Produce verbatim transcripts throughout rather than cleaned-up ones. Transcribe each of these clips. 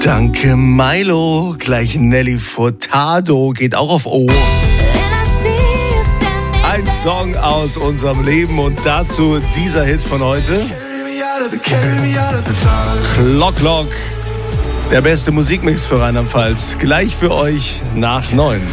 Danke Milo, gleich Nelly Furtado geht auch auf O. Ein Song aus unserem Leben und dazu dieser Hit von heute. Klock, Klock. Der beste Musikmix für Rheinland-Pfalz. Gleich für euch nach neun.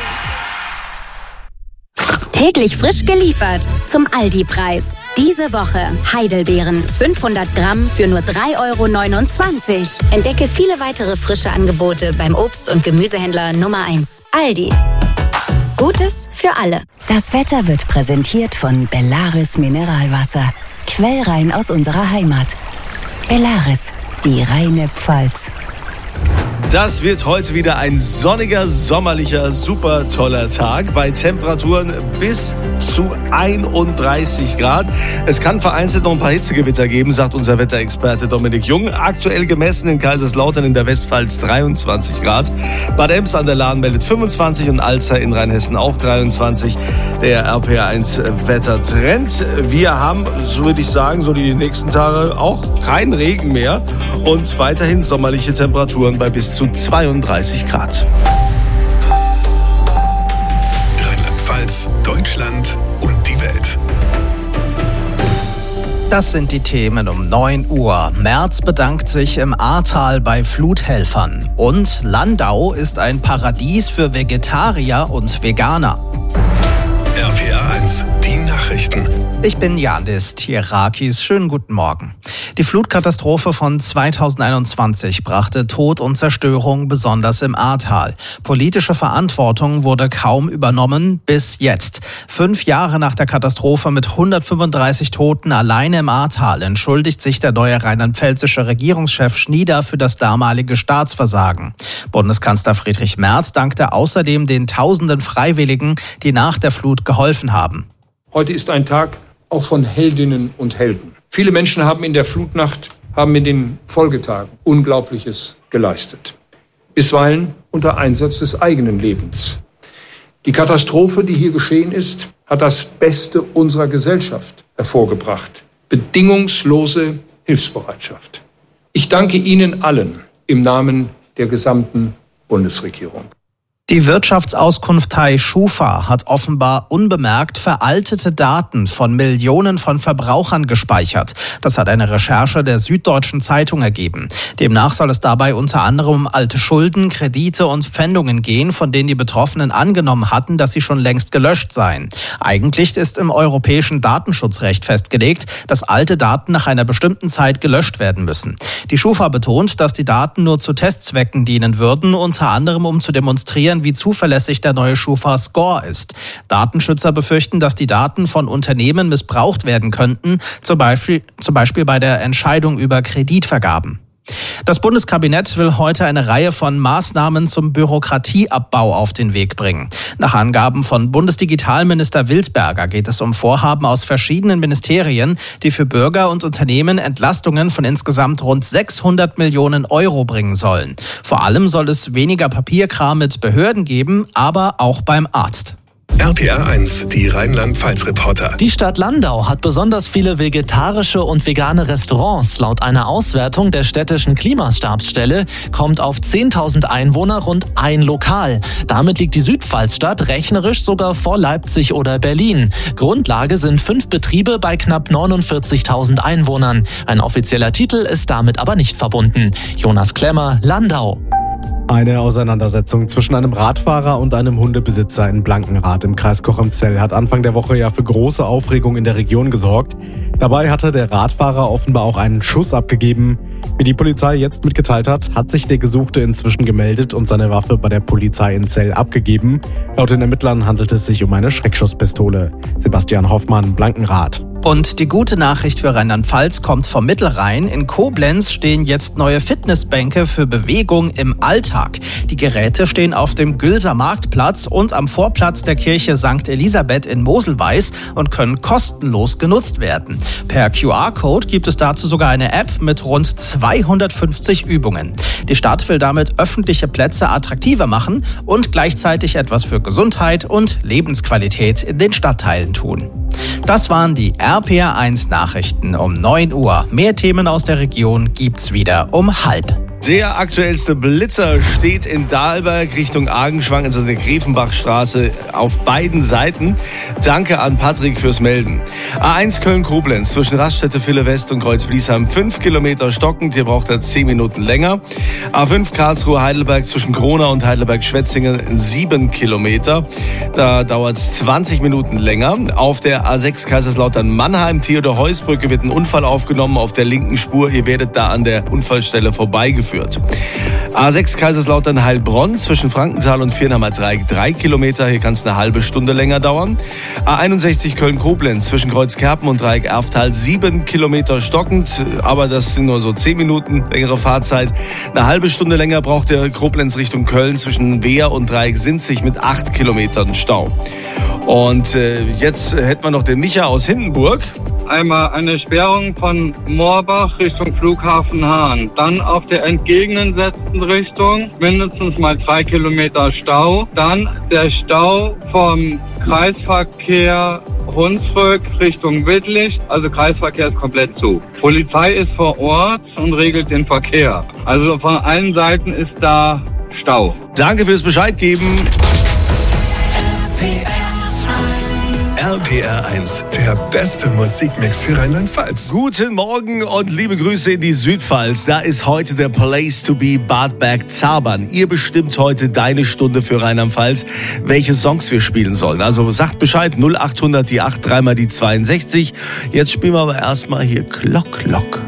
Täglich frisch geliefert zum Aldi-Preis. Diese Woche Heidelbeeren fünfhundert Gramm für nur drei Euro neunundzwanzig. Entdecke viele weitere frische Angebote beim Obst- und Gemüsehändler Nummer eins. Aldi. Gutes für alle. Das Wetter wird präsentiert von Bellaris Mineralwasser. Quellrein aus unserer Heimat. Bellaris, die reine Pfalz. Das wird heute wieder ein sonniger, sommerlicher, super toller Tag bei Temperaturen bis zu einunddreißig Grad. Es kann vereinzelt noch ein paar Hitzegewitter geben, sagt unser Wetterexperte Dominik Jung. Aktuell gemessen in Kaiserslautern in der Westpfalz dreiundzwanzig Grad. Bad Ems an der Lahn meldet fünfundzwanzig und Alzey in Rheinhessen auch dreiundzwanzig. Der R P R eins Wettertrend. Wir haben, so würde ich sagen, so die nächsten Tage auch keinen Regen mehr und weiterhin sommerliche Temperaturen bei bis zu zweiunddreißig Grad. Rheinland-Pfalz, Deutschland und die Welt. Das sind die Themen um neun Uhr. Merz bedankt sich im Ahrtal bei Fluthelfern. Und Landau ist ein Paradies für Vegetarier und Veganer. R P R eins, die Nachrichten. Ich bin Janis Tierakis. Schönen guten Morgen. Die Flutkatastrophe von zweitausendeinundzwanzig brachte Tod und Zerstörung, besonders im Ahrtal. Politische Verantwortung wurde kaum übernommen, bis jetzt. Fünf Jahre nach der Katastrophe mit hundertfünfunddreißig Toten alleine im Ahrtal entschuldigt sich der neue rheinland-pfälzische Regierungschef Schnieder für das damalige Staatsversagen. Bundeskanzler Friedrich Merz dankte außerdem den tausenden Freiwilligen, die nach der Flut geholfen haben. Heute ist ein Tag auch von Heldinnen und Helden. Viele Menschen haben in der Flutnacht, haben in den Folgetagen Unglaubliches geleistet. Bisweilen unter Einsatz des eigenen Lebens. Die Katastrophe, die hier geschehen ist, hat das Beste unserer Gesellschaft hervorgebracht. Bedingungslose Hilfsbereitschaft. Ich danke Ihnen allen im Namen der gesamten Bundesregierung. Die Wirtschaftsauskunftei Schufa hat offenbar unbemerkt veraltete Daten von Millionen von Verbrauchern gespeichert. Das hat eine Recherche der Süddeutschen Zeitung ergeben. Demnach soll es dabei unter anderem um alte Schulden, Kredite und Pfändungen gehen, von denen die Betroffenen angenommen hatten, dass sie schon längst gelöscht seien. Eigentlich ist im europäischen Datenschutzrecht festgelegt, dass alte Daten nach einer bestimmten Zeit gelöscht werden müssen. Die Schufa betont, dass die Daten nur zu Testzwecken dienen würden, unter anderem um zu demonstrieren, wie zuverlässig der neue Schufa Score ist. Datenschützer befürchten, dass die Daten von Unternehmen missbraucht werden könnten, zum Beispiel, zum Beispiel bei der Entscheidung über Kreditvergaben. Das Bundeskabinett will heute eine Reihe von Maßnahmen zum Bürokratieabbau auf den Weg bringen. Nach Angaben von Bundesdigitalminister Wildberger geht es um Vorhaben aus verschiedenen Ministerien, die für Bürger und Unternehmen Entlastungen von insgesamt rund sechshundert Millionen Euro bringen sollen. Vor allem soll es weniger Papierkram mit Behörden geben, aber auch beim Arzt. R P R eins, die Rheinland-Pfalz-Reporter. Die Stadt Landau hat besonders viele vegetarische und vegane Restaurants. Laut einer Auswertung der städtischen Klimastabsstelle kommt auf zehntausend Einwohner rund ein Lokal. Damit liegt die Südpfalzstadt rechnerisch sogar vor Leipzig oder Berlin. Grundlage sind fünf Betriebe bei knapp neunundvierzigtausend Einwohnern. Ein offizieller Titel ist damit aber nicht verbunden. Jonas Klemmer, Landau. Eine Auseinandersetzung zwischen einem Radfahrer und einem Hundebesitzer in Blankenrath im Kreis Cochem-Zell hat Anfang der Woche ja für große Aufregung in der Region gesorgt. Dabei hatte der Radfahrer offenbar auch einen Schuss abgegeben. Wie die Polizei jetzt mitgeteilt hat, hat sich der Gesuchte inzwischen gemeldet und seine Waffe bei der Polizei in Zell abgegeben. Laut den Ermittlern handelt es sich um eine Schreckschusspistole. Sebastian Hoffmann, Blankenrath. Und die gute Nachricht für Rheinland-Pfalz kommt vom Mittelrhein. In Koblenz stehen jetzt neue Fitnessbänke für Bewegung im Alltag. Die Geräte stehen auf dem Gülser Marktplatz und am Vorplatz der Kirche Sankt Elisabeth in Moselweiß und können kostenlos genutzt werden. Per Q R-Code gibt es dazu sogar eine App mit rund zweihundertfünfzig Übungen. Die Stadt will damit öffentliche Plätze attraktiver machen und gleichzeitig etwas für Gesundheit und Lebensqualität in den Stadtteilen tun. Das waren die R P R eins Nachrichten um neun Uhr. Mehr Themen aus der Region gibt's wieder um halb. Der aktuellste Blitzer steht in Dahlberg Richtung Argenschwang, also der Grevenbachstraße auf beiden Seiten. Danke an Patrick fürs Melden. A eins Köln-Koblenz zwischen Raststätte Ville West und Kreuz-Bliesheim fünf Kilometer stockend, hier braucht er zehn Minuten länger. A fünf Karlsruhe-Heidelberg zwischen Krona und Heidelberg-Schwetzingen sieben Kilometer, da dauert es zwanzig Minuten länger. Auf der A sechs Kaiserslautern-Mannheim, Theodor-Heuss-Brücke wird ein Unfall aufgenommen auf der linken Spur, ihr werdet da an der Unfallstelle vorbeigeführt. A sechs Kaiserslautern-Heilbronn zwischen Frankenthal und Viernheimer Dreieck drei Kilometer, hier kann es eine halbe Stunde länger dauern. A einundsechzig Köln-Koblenz zwischen Kreuzkerpen und Dreieck Erftal sieben Kilometer stockend, aber das sind nur so zehn Minuten längere Fahrzeit. Eine halbe Stunde länger braucht der Koblenz Richtung Köln zwischen Wehr und Dreieck Sinzig mit acht Kilometern Stau. Und äh, jetzt hätten wir noch den Micha aus Hindenburg. Einmal eine Sperrung von Moorbach Richtung Flughafen Hahn. Dann auf der entgegengesetzten Richtung mindestens mal zwei Kilometer Stau. Dann der Stau vom Kreisverkehr Hunsrück Richtung Wittlich. Also Kreisverkehr ist komplett zu. Polizei ist vor Ort und regelt den Verkehr. Also von allen Seiten ist da Stau. Danke fürs Bescheid geben. R P R eins, der beste Musikmix für Rheinland-Pfalz. Guten Morgen und liebe Grüße in die Südpfalz. Da ist heute der Place to be Bad Bergzabern. Ihr bestimmt heute deine Stunde für Rheinland-Pfalz, welche Songs wir spielen sollen. Also sagt Bescheid, null acht hundert die acht, dreimal die zweiundsechzig. Jetzt spielen wir aber erstmal hier Glock, Glock.